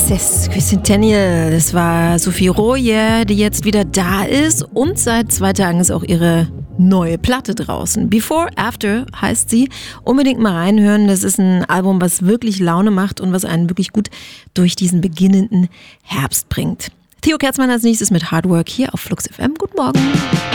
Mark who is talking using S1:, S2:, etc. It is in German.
S1: Sesquicentennial, das war Sophie Roje, die jetzt wieder da ist und seit 2 Tagen ist auch ihre neue Platte draußen. Before, After heißt sie. Unbedingt mal reinhören, das ist ein Album, was wirklich Laune macht und was einen wirklich gut durch diesen beginnenden Herbst bringt. Theo Kerzmann als nächstes mit Hard Work hier auf Flux FM. Guten Morgen.